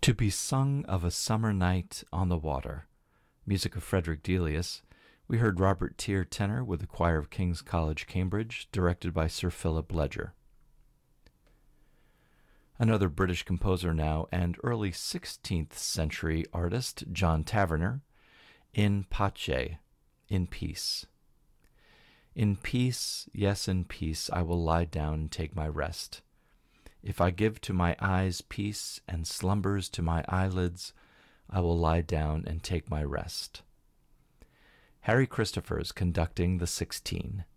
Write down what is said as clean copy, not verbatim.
To be sung of a summer night on the water. Music of Frederick Delius. We heard Robert Tier tenor with the choir of King's College, Cambridge, directed by Sir Philip Ledger. Another British composer now and early 16th century artist, John Taverner, In Pace, in peace. In peace, yes, in peace, I will lie down and take my rest. If I give to my eyes peace and slumbers to my eyelids, I will lie down and take my rest. Harry Christophers conducting the 16.